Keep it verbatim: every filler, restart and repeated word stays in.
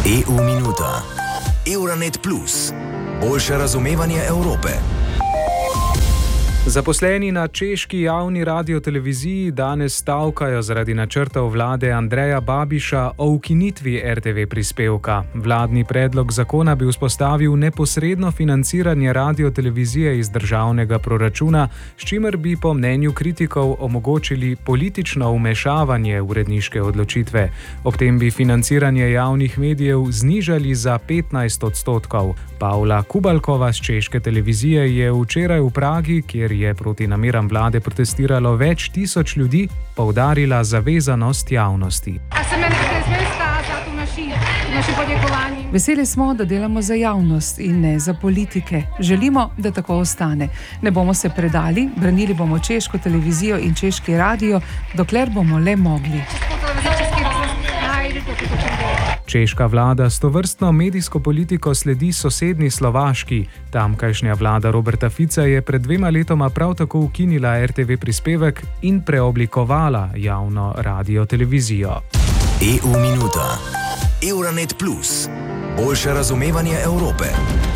E U Minuta. Euranet Plus. Boljše razumevanje Evrope. Zaposleni na češki javni radioteleviziji danes stavkajo zaradi načrtov vlade Andreja Babiša o ukinitvi R T V prispevka. Vladni predlog zakona bi vzpostavil neposredno financiranje radiotelevizije iz državnega proračuna, s čimer bi po mnenju kritikov omogočili politično vmešavanje v uredniške odločitve. Ob tem bi financiranje javnih medijev znižali za petnajst odstotkov. Pavla Kubalkova z češke televizije je včeraj v Pragi, kjer je proti nameram vlade protestiralo več tisoč ljudi, poudarila zavezanost javnosti. Veseli smo, da delamo za javnost in ne za politike. Želimo, da tako ostane. Ne bomo se predali, branili bomo češko televizijo in češki radio, dokler bomo le mogli. Češka vlada s tovrstno medijsko politiko sledi sosednji Slovaški. Tamkajšnja vlada Roberta Fica je pred dvema letoma prav tako ukinila R T V prispevek in preoblikovala javno radiotelevizijo. E U Minuta. Euranet Plus. Boljše razumevanje Evrope.